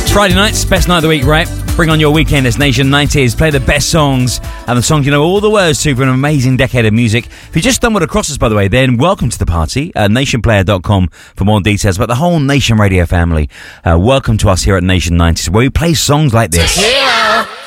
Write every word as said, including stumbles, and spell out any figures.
Friday nights, best night of the week, right? Bring on your weekend as Nation nineties. Play the best songs and the songs you know all the words to for an amazing decade of music. If you just stumbled across us, by the way, then welcome to the party. Uh, nation player dot com for more details about the whole Nation Radio family. Uh, welcome to us here at Nation nineties, where we play songs like this. Yeah.